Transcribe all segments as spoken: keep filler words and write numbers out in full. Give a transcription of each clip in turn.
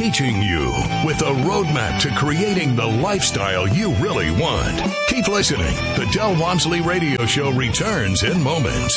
teaching you with a roadmap to creating the lifestyle you really want. Keep listening. The Del Walmsley Radio Show returns in moments.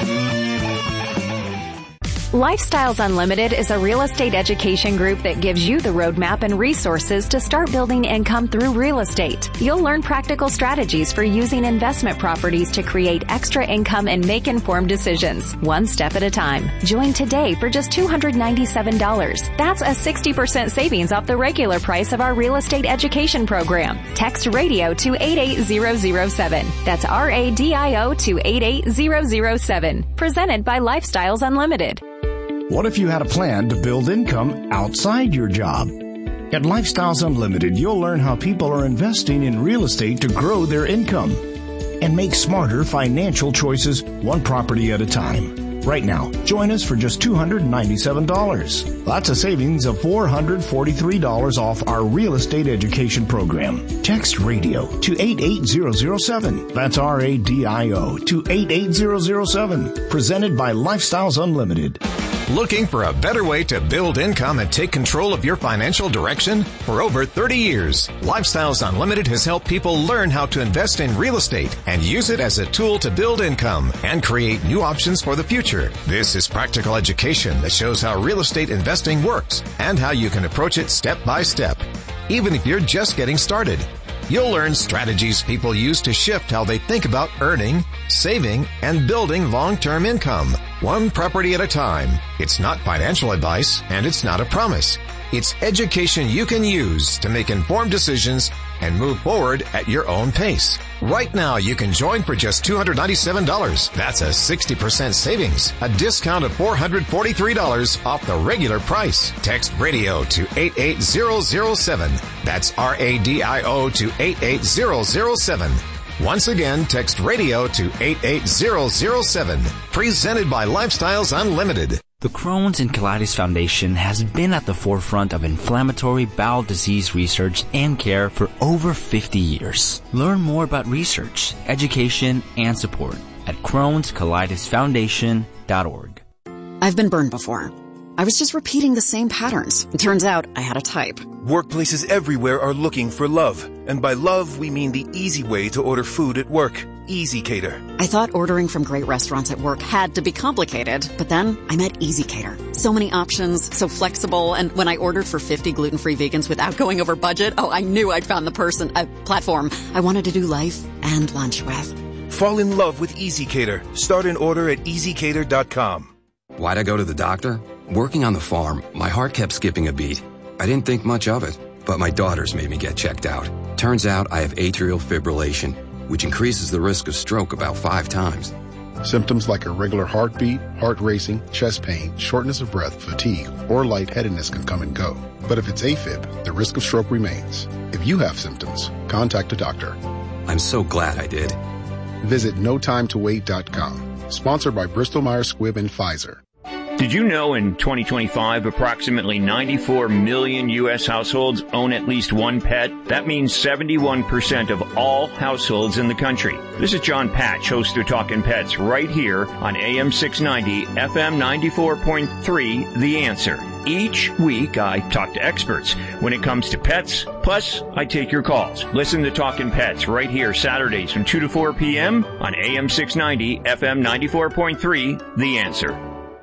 Lifestyles Unlimited is a real estate education group that gives you the roadmap and resources to start building income through real estate. You'll learn practical strategies for using investment properties to create extra income and make informed decisions, one step at a time. Join today for just two hundred ninety-seven dollars. That's a sixty percent savings off the regular price of our real estate education program. Text radio to eight eight zero zero seven. That's R A D I O to eight eight zero zero seven. Presented by Lifestyles Unlimited. What if you had a plan to build income outside your job? At Lifestyles Unlimited, you'll learn how people are investing in real estate to grow their income and make smarter financial choices one property at a time. Right now, join us for just two hundred ninety-seven dollars. That's a savings of four hundred forty-three dollars off our real estate education program. Text radio to eight eight zero zero seven. That's R A D I O to eight eight zero zero seven. Presented by Lifestyles Unlimited. Looking for a better way to build income and take control of your financial direction? For over thirty years, Lifestyles Unlimited has helped people learn how to invest in real estate and use it as a tool to build income and create new options for the future. This is practical education that shows how real estate investing works and how you can approach it step by step, even if you're just getting started. You'll learn strategies people use to shift how they think about earning, saving, and building long-term income, one property at a time. It's not financial advice, and it's not a promise. It's education you can use to make informed decisions and move forward at your own pace. Right now, you can join for just two hundred ninety-seven dollars. That's a sixty percent savings, a discount of four hundred forty-three dollars off the regular price. Text radio to eight eight zero zero seven. That's R A D I O to eight eight zero zero seven. Once again, text radio to eight eight zero zero seven. Presented by Lifestyles Unlimited. The Crohn's and Colitis Foundation has been at the forefront of inflammatory bowel disease research and care for over fifty years. Learn more about research, education, and support at crohns colitis foundation dot org. I've been burned before. I was just repeating the same patterns. It turns out I had a type. Workplaces everywhere are looking for love. And by love, we mean the easy way to order food at work. EasyCater. I thought ordering from great restaurants at work had to be complicated, but then I met EasyCater. So many options, so flexible, and when I ordered for fifty gluten-free vegans without going over budget, oh, I knew I'd found the person, a platform I wanted to do life and lunch with. Fall in love with EasyCater. Start an order at easy cater dot com. Why'd I go to the doctor? Working on the farm, my heart kept skipping a beat. I didn't think much of it, but my daughters made me get checked out. Turns out I have atrial fibrillation, which increases the risk of stroke about five times. Symptoms like irregular heartbeat, heart racing, chest pain, shortness of breath, fatigue, or lightheadedness can come and go. But if it's AFib, the risk of stroke remains. If you have symptoms, contact a doctor. I'm so glad I did. Visit no time to wait dot com. Sponsored by Bristol Myers Squibb and Pfizer. Did you know in twenty twenty-five, approximately ninety-four million U S households own at least one pet? That means seventy-one percent of all households in the country. This is John Patch, host of Talkin' Pets, right here on A M six ninety, F M ninety-four point three, The Answer. Each week, I talk to experts when it comes to pets, plus I take your calls. Listen to Talkin' Pets right here Saturdays from two to four p.m. on A M six ninety, F M ninety-four point three, The Answer.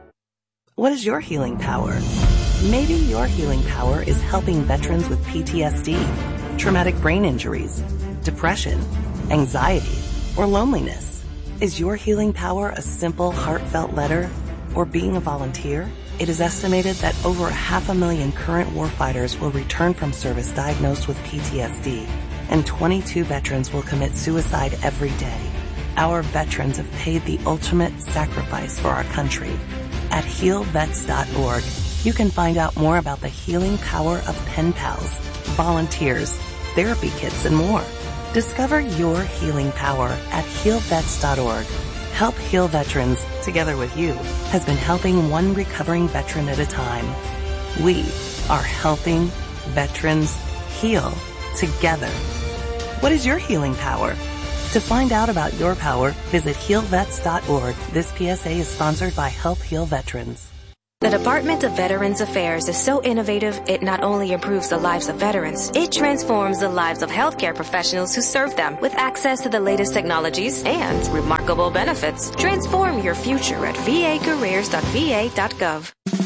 What is your healing power? Maybe your healing power is helping veterans with P T S D, traumatic brain injuries, depression, anxiety, or loneliness. Is your healing power a simple, heartfelt letter or being a volunteer? It is estimated that over half a million current warfighters will return from service diagnosed with P T S D, and twenty-two veterans will commit suicide every day. Our veterans have paid the ultimate sacrifice for our country. At heal vets dot org, you can find out more about the healing power of pen pals, volunteers, therapy kits, and more. Discover your healing power at heal vets dot org. Help Heal Veterans, together with you, has been helping one recovering veteran at a time. We are helping veterans heal together. What is your healing power? To find out about your power, visit heal vets dot org. This P S A is sponsored by Help Heal Veterans. The Department of Veterans Affairs is so innovative, it not only improves the lives of veterans, it transforms the lives of healthcare professionals who serve them with access to the latest technologies and remarkable benefits. Transform your future at v a careers dot v a dot gov.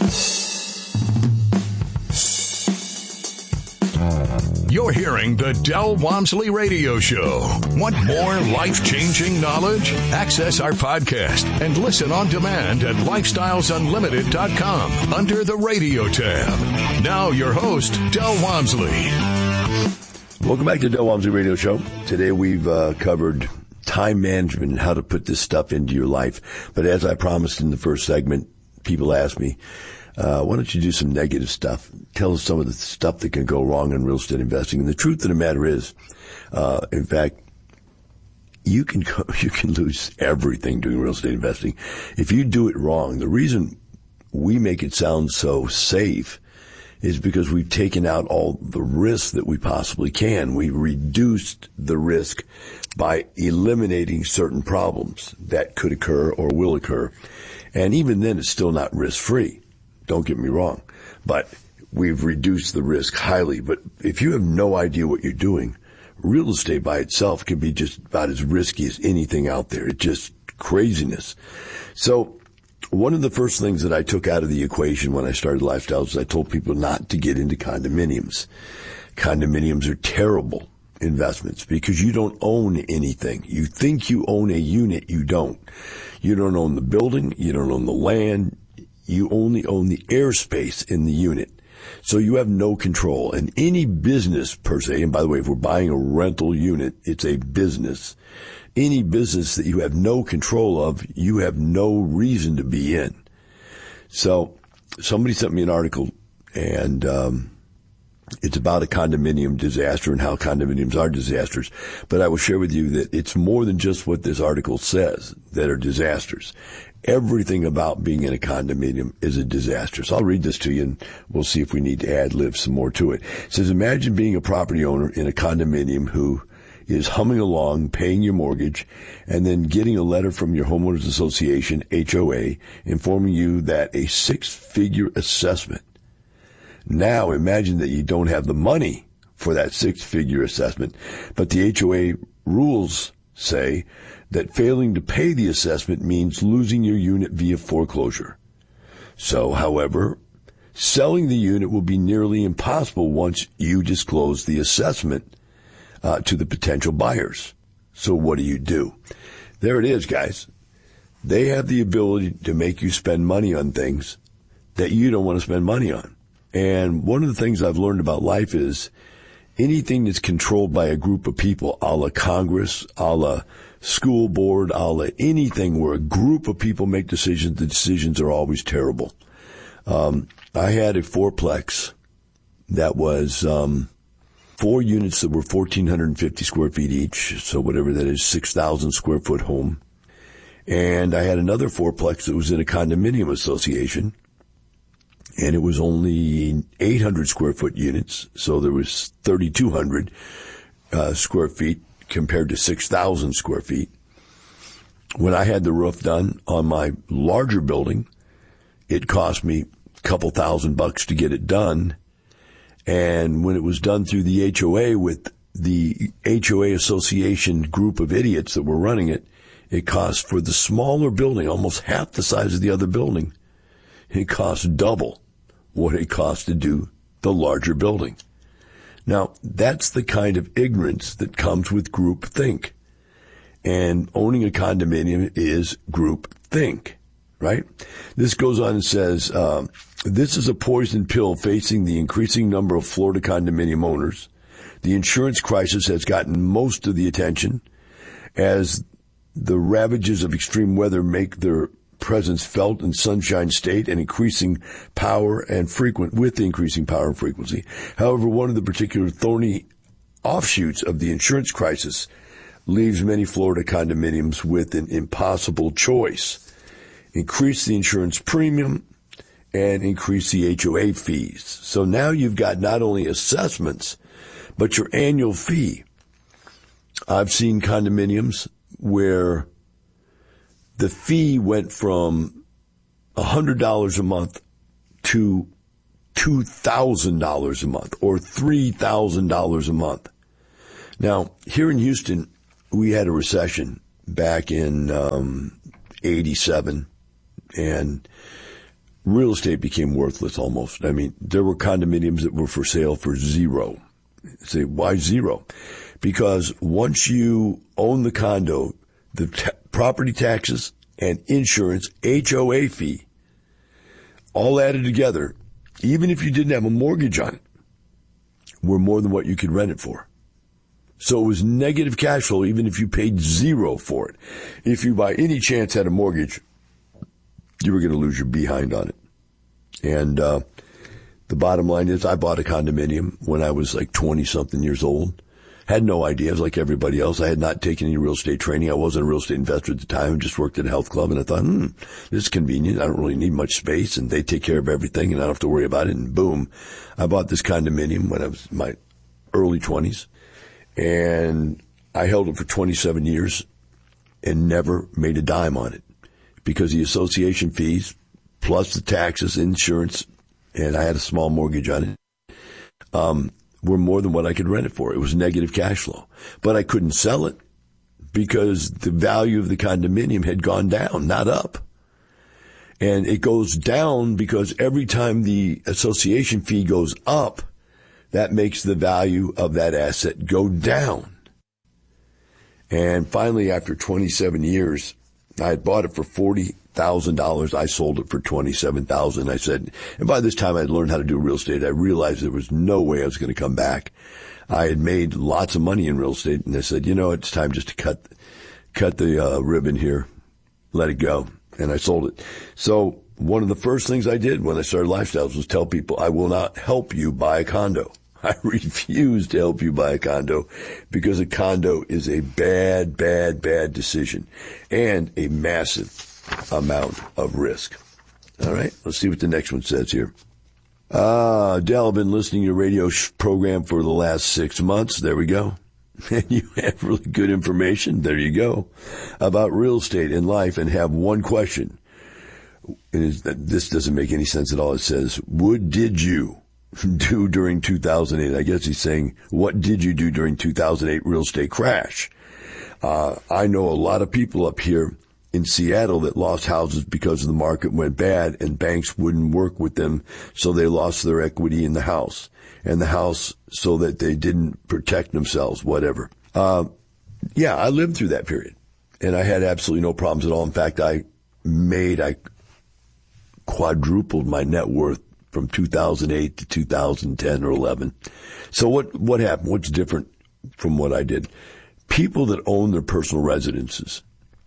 You're hearing the Del Walmsley Radio Show. Want more life-changing knowledge? Access our podcast and listen on demand at lifestyles unlimited dot com under the radio tab. Now your host, Del Walmsley. Welcome back to Del Walmsley Radio Show. Today we've uh, covered time management and how to put this stuff into your life. But as I promised in the first segment, people ask me, Uh, why don't you do some negative stuff? Tell us some of the stuff that can go wrong in real estate investing. And the truth of the matter is, uh, in fact, you can go, you can lose everything doing real estate investing if you do it wrong. The reason we make it sound so safe is because we've taken out all the risks that we possibly can. We reduced the risk by eliminating certain problems that could occur or will occur. And even then, it's still not risk-free. Don't get me wrong, but we've reduced the risk highly. But if you have no idea what you're doing, real estate by itself can be just about as risky as anything out there. It's just craziness. So one of the first things that I took out of the equation when I started Lifestyles is I told people not to get into condominiums. Condominiums are terrible investments because you don't own anything. You think you own a unit, you don't. You don't own the building, you don't own the land. You only own the airspace in the unit. So you have no control. And any business per se, and by the way, if we're buying a rental unit, it's a business. Any business that you have no control of, you have no reason to be in. So somebody sent me an article, and um it's about a condominium disaster and how condominiums are disasters. But I will share with you that it's more than just what this article says that are disasters. Everything about being in a condominium is a disaster. So I'll read this to you and we'll see if we need to ad-lib some more to it. It says, imagine being a property owner in a condominium who is humming along, paying your mortgage, and then getting a letter from your homeowners association, H O A, informing you that a six-figure assessment. Now imagine that you don't have the money for that six-figure assessment, but the H O A rules say that failing to pay the assessment means losing your unit via foreclosure. So, however, selling the unit will be nearly impossible once you disclose the assessment uh, to the potential buyers. So what do you do? There it is, guys. They have the ability to make you spend money on things that you don't want to spend money on. And one of the things I've learned about life is anything that's controlled by a group of people, a la Congress, a la school board, a la anything where a group of people make decisions, the decisions are always terrible. Um, I had a fourplex that was um, four units that were one thousand four hundred fifty square feet each, so whatever that is, six thousand square foot home. And I had another fourplex that was in a condominium association, and it was only eight hundred square foot units, so there was thirty-two hundred uh, square feet compared to six thousand square feet. When I had the roof done on my larger building, it cost me a couple thousand bucks to get it done. And when it was done through the H O A with the H O A association group of idiots that were running it, it cost for the smaller building, almost half the size of the other building, it cost double what it cost to do the larger building. Now, that's the kind of ignorance that comes with groupthink. And owning a condominium is groupthink, right? This goes on and says, um, this is a poison pill facing the increasing number of Florida condominium owners. The insurance crisis has gotten most of the attention as the ravages of extreme weather make their presence felt in Sunshine State and increasing power and frequent with the increasing power and frequency. However, one of the particular thorny offshoots of the insurance crisis leaves many Florida condominiums with an impossible choice. Increase the insurance premium and increase the H O A fees. So now you've got not only assessments, but your annual fee. I've seen condominiums where the fee went from one hundred dollars a month to two thousand dollars a month or three thousand dollars a month. Now, here in Houston, we had a recession back in um, eighty-seven, and real estate became worthless almost. I mean, there were condominiums that were for sale for zero. Say, why zero? Because once you own the condo, the t- property taxes and insurance, H O A fee, all added together, even if you didn't have a mortgage on it, were more than what you could rent it for. So it was negative cash flow even if you paid zero for it. If you by any chance had a mortgage, you were going to lose your behind on it. And uh the bottom line is I bought a condominium when I was like twenty-something years old. Had no idea. I was like everybody else. I had not taken any real estate training. I wasn't a real estate investor at the time. I just worked at a health club, and I thought, hmm, this is convenient. I don't really need much space, and they take care of everything, and I don't have to worry about it. And boom, I bought this condominium when I was in my early twenties, and I held it for twenty-seven years and never made a dime on it because the association fees plus the taxes, insurance, and I had a small mortgage on it, um, were more than what I could rent it for. It was negative cash flow. But I couldn't sell it because the value of the condominium had gone down, not up. And it goes down because every time the association fee goes up, that makes the value of that asset go down. And finally, after twenty-seven years, I had bought it for forty thousand dollars. I sold it for twenty-seven thousand dollars. I said, and by this time I'd learned how to do real estate. I realized there was no way I was going to come back. I had made lots of money in real estate, and I said, you know, it's time just to cut, cut the uh, ribbon here, let it go. And I sold it. So one of the first things I did when I started Lifestyles was tell people, I will not help you buy a condo. I refuse to help you buy a condo because a condo is a bad, bad, bad decision and a massive amount of risk. All right, let's see what the next one says here. Ah, Del, I've been listening to your radio sh- program for the last six months. There we go. And you have really good information. There you go. About real estate and life, and have one question. And this doesn't make any sense at all. It says, what did you do during two thousand eight? I guess he's saying, what did you do during two thousand eight real estate crash? Uh, I know a lot of people up here in Seattle that lost houses because the market went bad and banks wouldn't work with them, so they lost their equity in the house, and the house so that they didn't protect themselves, whatever. Uh, yeah, I lived through that period, and I had absolutely no problems at all. In fact, I made, I quadrupled my net worth from two thousand eight to two thousand ten or eleven. So what, what happened? What's different from what I did? People that own their personal residences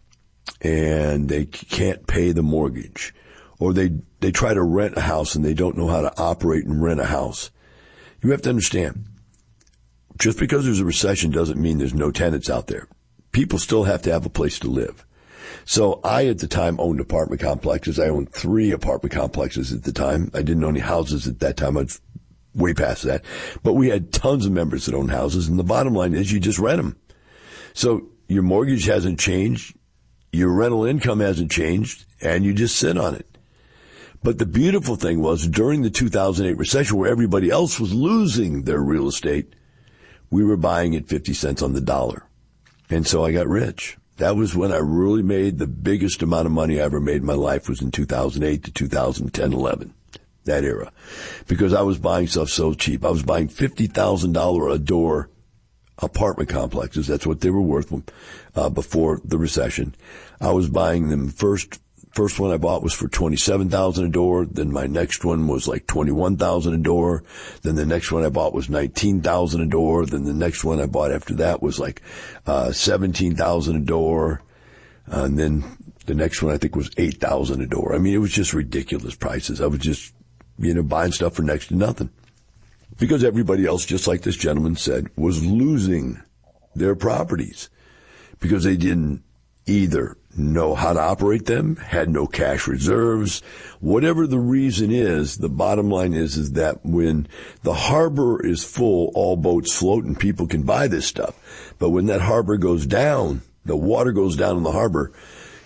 and they can't pay the mortgage, or they, they try to rent a house and they don't know how to operate and rent a house. You have to understand, just because there's a recession doesn't mean there's no tenants out there. People still have to have a place to live. So I, at the time, owned apartment complexes. I owned three apartment complexes at the time. I didn't own any houses at that time. I was way past that. But we had tons of members that owned houses, and the bottom line is you just rent them. So your mortgage hasn't changed, your rental income hasn't changed, and you just sit on it. But the beautiful thing was, during the two thousand eight recession, where everybody else was losing their real estate, we were buying at fifty cents on the dollar. And so I got rich. That was when I really made the biggest amount of money I ever made in my life, was in two thousand eight to two thousand ten, eleven, that era. Because I was buying stuff so cheap. I was buying fifty thousand dollars a door apartment complexes. That's what they were worth uh, before the recession. I was buying them first. First one I bought was for twenty-seven thousand dollars a door. Then my next one was like twenty-one thousand dollars a door. Then the next one I bought was nineteen thousand dollars a door. Then the next one I bought after that was like uh seventeen thousand dollars a door. Uh, and then the next one I think was eight thousand dollars a door. I mean, it was just ridiculous prices. I was just, you know, buying stuff for next to nothing. Because everybody else, just like this gentleman said, was losing their properties because they didn't either know how to operate them, had no cash reserves. Whatever the reason is, the bottom line is, is that when the harbor is full, all boats float and people can buy this stuff. But when that harbor goes down, the water goes down in the harbor,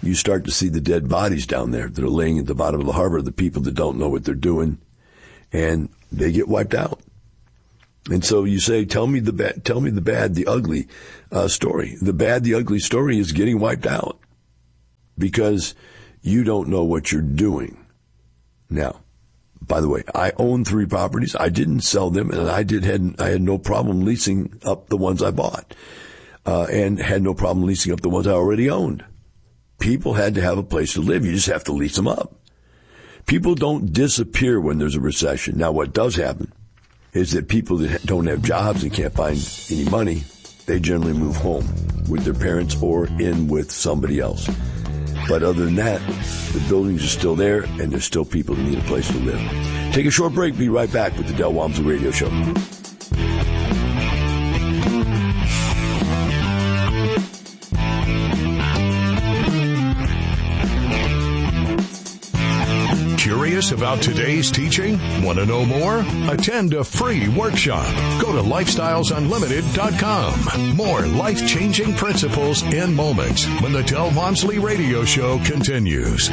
you start to see the dead bodies down there that are laying at the bottom of the harbor, the people that don't know what they're doing, and they get wiped out. And so you say, tell me the bad, tell me the bad, the ugly uh, story. The bad, the ugly story is getting wiped out because you don't know what you're doing. Now, by the way, I own three properties. I didn't sell them, and I did had I had no problem leasing up the ones I bought, uh, and had no problem leasing up the ones I already owned. People had to have a place to live. You just have to lease them up. People don't disappear when there's a recession. Now, what does happen is that people that don't have jobs and can't find any money, they generally move home with their parents or in with somebody else. But other than that, the buildings are still there, and there's still people who need a place to live. Take a short break. Be right back with the Del Walmsley Radio Show. Curious about today's teaching? Want to know more? Attend a free workshop. Go to lifestyles unlimited dot com. More life-changing principles in moments when the Del Walmsley Radio Show continues.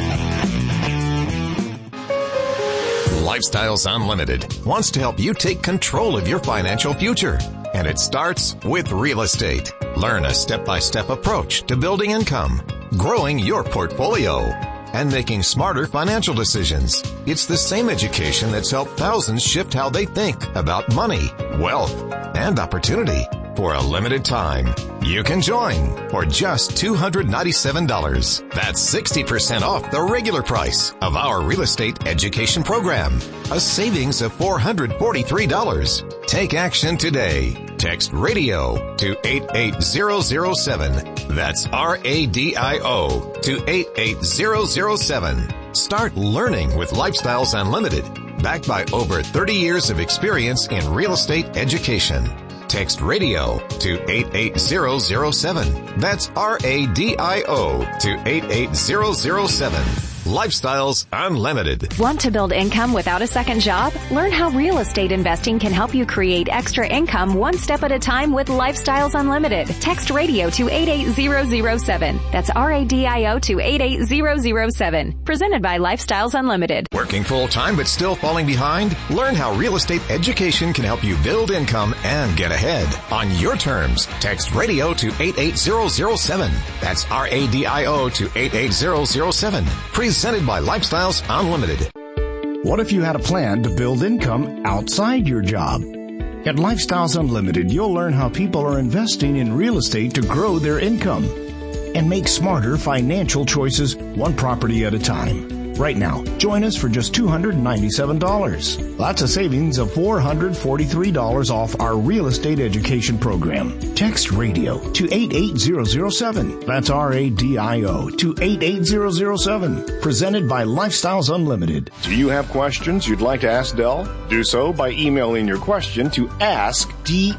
Lifestyles Unlimited wants to help you take control of your financial future. And it starts with real estate. Learn a step-by-step approach to building income, growing your portfolio, and making smarter financial decisions. It's the same education that's helped thousands shift how they think about money, wealth, and opportunity. For a limited time, you can join for just two hundred ninety-seven dollars. That's sixty percent off the regular price of our real estate education program. A savings of four hundred forty-three dollars. Take action today. Text radio to eight eight zero zero seven. That's R A D I O to eight eight zero zero seven. Start learning with Lifestyles Unlimited, backed by over thirty years of experience in real estate education. Text radio to eight eight zero zero seven. That's R A D I O to eight eight zero zero seven. Lifestyles Unlimited. Want to build income without a second job? Learn how real estate investing can help you create extra income one step at a time with Lifestyles Unlimited. Text radio to eight eight zero zero seven. That's R A D I O to eight eight zero zero seven. Presented by Lifestyles Unlimited. Working full-time but still falling behind? Learn how real estate education can help you build income and get ahead. On your terms, text radio to eight eight zero zero seven. That's R A D I O to eight eight zero zero seven. Presented by Lifestyles Unlimited. What if you had a plan to build income outside your job? At Lifestyles Unlimited, you'll learn how people are investing in real estate to grow their income and make smarter financial choices one property at a time. Right now, join us for just two hundred ninety-seven dollars. That's a savings of four hundred forty-three dollars off our real estate education program. Text radio to eight eight zero zero seven. That's R A D I O to eight eight zero zero seven. Presented by Lifestyles Unlimited. Do you have questions you'd like to ask Del? Do so by emailing your question to ask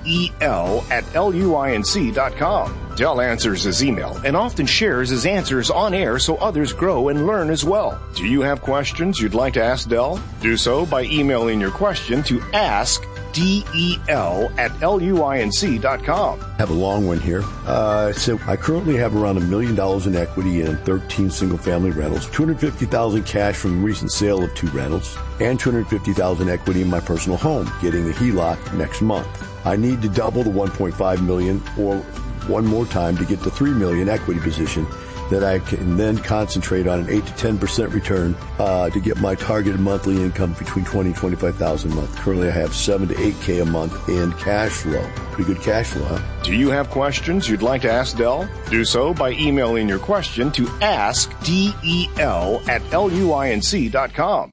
del at luinc dot com. Del answers his email and often shares his answers on air so others grow and learn as well. Do you have questions you'd like to ask Del? Do so by emailing your question to ask del at luinc dot com. I have a long one here. Uh, so I currently have around a million dollars in equity in thirteen single-family rentals, two hundred fifty thousand dollars cash from the recent sale of two rentals, and two hundred fifty thousand dollars equity in my personal home, getting a H E L O C next month. I need to double the one point five million dollars or one more time to get the three million dollars equity position that I can then concentrate on an eight to ten percent return uh, to get my targeted monthly income between twenty and twenty-five thousand dollars a month. Currently, I have seven to eight K a month in cash flow. Pretty good cash flow, huh? Do you have questions you'd like to ask Del? Do so by emailing your question to ask del at luinc dot com.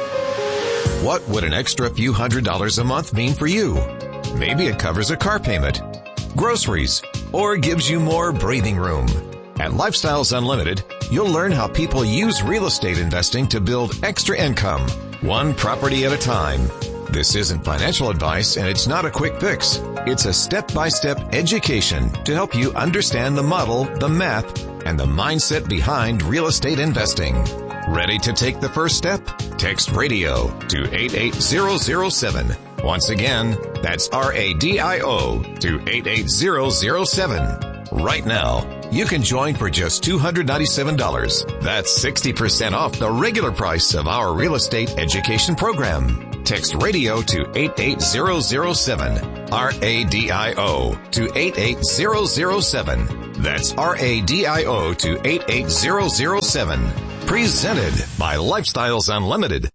What would an extra few hundred dollars a month mean for you? Maybe it covers a car payment, groceries, or gives you more breathing room. At Lifestyles Unlimited, you'll learn how people use real estate investing to build extra income, one property at a time. This isn't financial advice, and it's not a quick fix. It's a step-by-step education to help you understand the model, the math, and the mindset behind real estate investing. Ready to take the first step? Text radio to eight eight zero zero seven. Once again, that's R A D I O to eight eight zero zero seven. Right now, You can join for just two hundred ninety-seven dollars. That's sixty percent off the regular price of our real estate education program. Text radio to eight eight zero zero seven. R A D I O to eight eight zero zero seven. That's R A D I O to eight eight zero zero seven. Presented by Lifestyles Unlimited.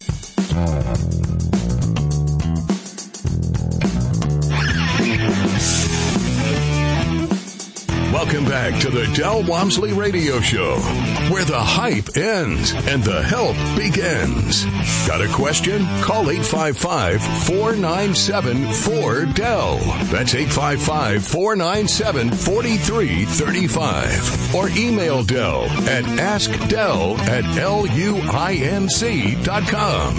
Welcome back to the Del Walmsley Radio Show, where the hype ends and the help begins. Got a question? Call eight five five, four nine seven, four D E L. That's eight five five, four nine seven, four three three five. Or email Del at ask del at L U I N C dot com.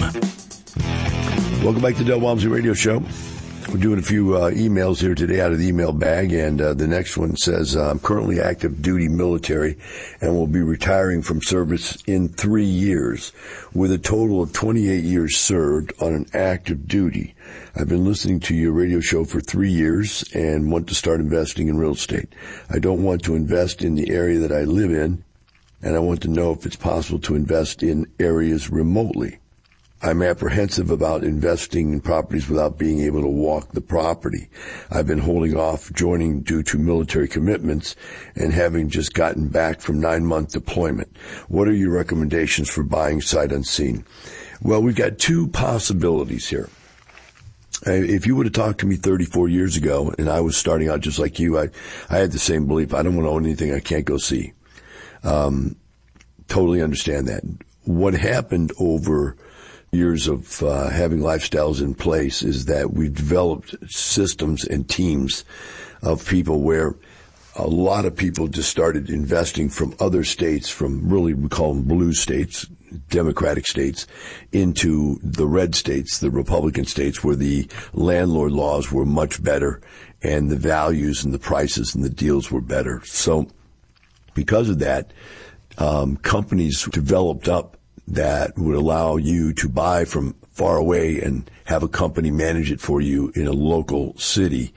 Welcome back to the Del Walmsley Radio Show. We're doing a few uh, emails here today out of the email bag, and uh, the next one says, uh, I'm currently active duty military and will be retiring from service in three years with a total of twenty-eight years served on an active duty. I've been listening to your radio show for three years and want to start investing in real estate. I don't want to invest in the area that I live in, and I want to know if it's possible to invest in areas remotely. I'm apprehensive about investing in properties without being able to walk the property. I've been holding off joining due to military commitments and having just gotten back from nine-month deployment. What are your recommendations for buying sight unseen? Well, we've got two possibilities here. If you would have talked to me thirty-four years ago and I was starting out just like you, I, I had the same belief. I don't want to own anything I can't go see. Um, totally understand that. What happened over years of uh, having lifestyles in place is that we've developed systems and teams of people where a lot of people just started investing from other states, from really, we call them blue states, Democratic states, into the red states, the Republican states, where the landlord laws were much better and the values and the prices and the deals were better. So because of that, um, companies developed up that would allow you to buy from far away and have a company manage it for you in a local city.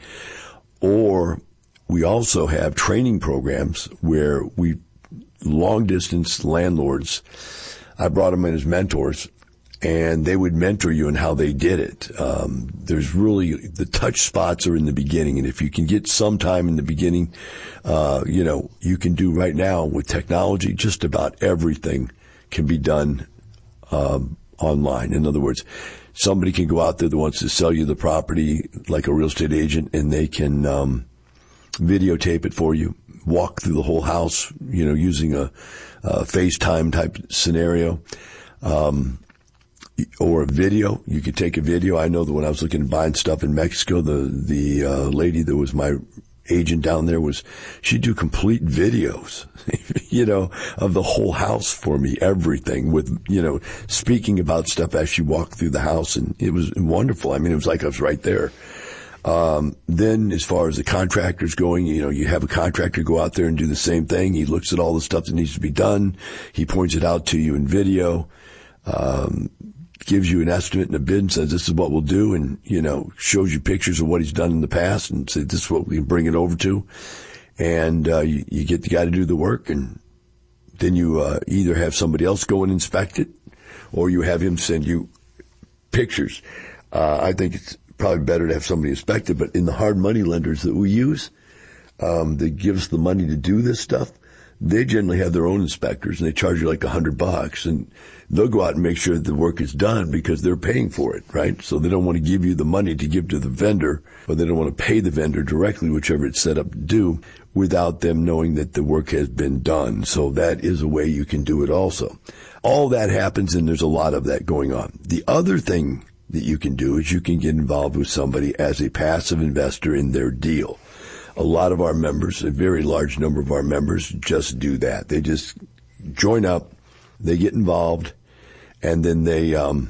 Or we also have training programs where we, long distance landlords, I brought them in as mentors, and they would mentor you in how they did it. Um, there's really, the touch spots are in the beginning, and if you can get some time in the beginning, uh, you know, you can do right now with technology, just about everything can be done um, online. In other words, somebody can go out there that wants to sell you the property like a real estate agent, and they can um, videotape it for you, walk through the whole house, you know, using a, a FaceTime type scenario, um, or a video. You could take a video. I know that when I was looking at buying stuff in Mexico, the the uh, lady that was my agent down there was, she'd do complete videos, you know, of the whole house for me, everything with, you know, speaking about stuff as she walked through the house. And it was wonderful. I mean, it was like I was right there. Um, then as far as the contractors going, you know, you have a contractor go out there and do the same thing. He looks at all the stuff that needs to be done. He points it out to you in video. Um, gives you an estimate and a bid and says, this is what we'll do, and, you know, shows you pictures of what he's done in the past and says, this is what we can bring it over to. And, uh, you, you get the guy to do the work, and then you, uh, either have somebody else go and inspect it, or you have him send you pictures. Uh, I think it's probably better to have somebody inspect it, but in the hard money lenders that we use, um, that give us the money to do this stuff, they generally have their own inspectors, and they charge you like a hundred bucks, and they'll go out and make sure that the work is done because they're paying for it, right? So they don't want to give you the money to give to the vendor, or they don't want to pay the vendor directly, whichever it's set up to do, without them knowing that the work has been done. So that is a way you can do it also. All that happens, and there's a lot of that going on. The other thing that you can do is you can get involved with somebody as a passive investor in their deal. A lot of our members, a very large number of our members, just do that. They just join up, they get involved, and then they um,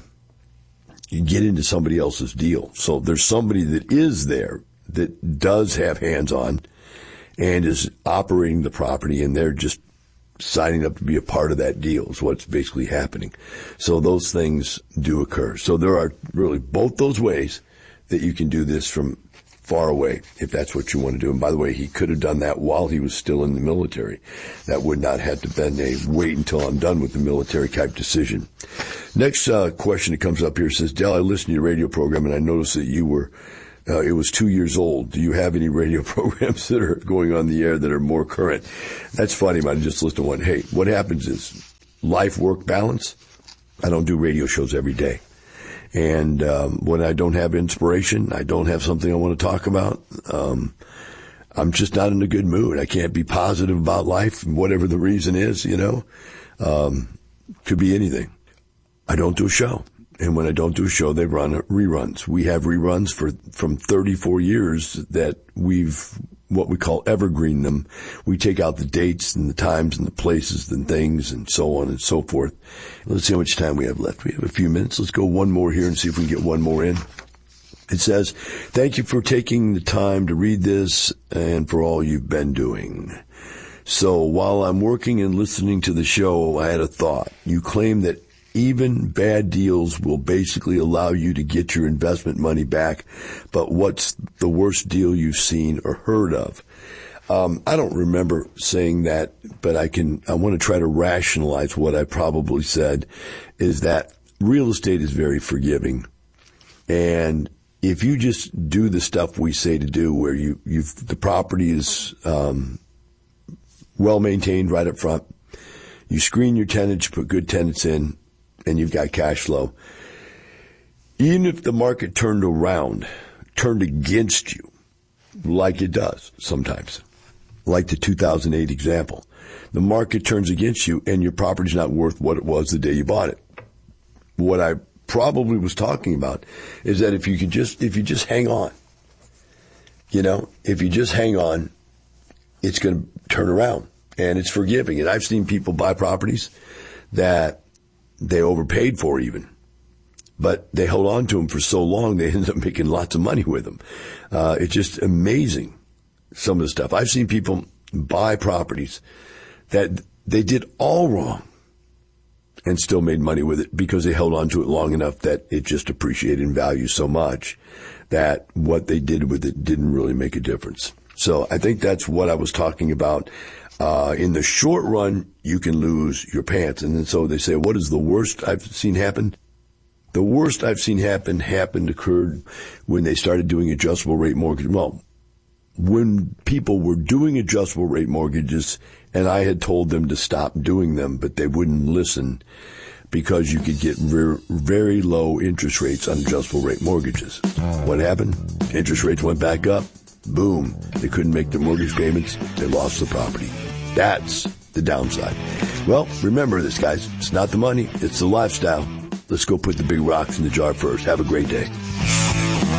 get into somebody else's deal. So there's somebody that is there that does have hands-on and is operating the property, and they're just signing up to be a part of that deal is what's basically happening. So those things do occur. So there are really both those ways that you can do this from far away, if that's what you want to do. And by the way, he could have done that while he was still in the military. That would not have to been a wait until I'm done with the military type decision. Next uh, question that comes up here says, Del, I listened to your radio program and I noticed that you were, uh, it was two years old. Do you have any radio programs that are going on the air that are more current? That's funny, man. I just listened to one. Hey, what happens is life-work balance. I don't do radio shows every day. And um, when I don't have inspiration, I don't have something I want to talk about, um, I'm just not in a good mood. I can't be positive about life, whatever the reason is, you know. Um, could be anything. I don't do a show. And when I don't do a show, they run reruns. We have reruns for from thirty-four years that we've what we call evergreen them. We take out the dates and the times and the places and things and so on and so forth. Let's see how much time we have left. We have a few minutes. Let's go one more here and see if we can get one more in. It says, thank you for taking the time to read this and for all you've been doing. So while I'm working and listening to the show, I had a thought. You claim that even bad deals will basically allow you to get your investment money back. But what's the worst deal you've seen or heard of? Um, I don't remember saying that, but I can, I want to try to rationalize what I probably said is that real estate is very forgiving. And if you just do the stuff we say to do where you, you've, the property is, um, well maintained right up front, you screen your tenants, you put good tenants in, and you've got cash flow. Even if the market turned around, turned against you, like it does sometimes, like the two thousand eight example, the market turns against you and your property's not worth what it was the day you bought it. What I probably was talking about is that if you could just, if you just hang on, you know, if you just hang on, it's going to turn around and it's forgiving. And I've seen people buy properties that they overpaid for even, but they hold on to them for so long they end up making lots of money with them. Uh, it's just amazing, some of the stuff. I've seen people buy properties that they did all wrong and still made money with it because they held on to it long enough that it just appreciated in value so much that what they did with it didn't really make a difference. So I think that's what I was talking about. Uh, in the short run, you can lose your pants. And then so they say, what is the worst I've seen happen? The worst I've seen happen happened occurred when they started doing adjustable rate mortgages. Well, when people were doing adjustable rate mortgages and I had told them to stop doing them, but they wouldn't listen because you could get very, very low interest rates on adjustable rate mortgages. What happened? Interest rates went back up. Boom. They couldn't make their mortgage payments. They lost the property. That's the downside. Well, remember this, guys. It's not the money. It's the lifestyle. Let's go put the big rocks in the jar first. Have a great day.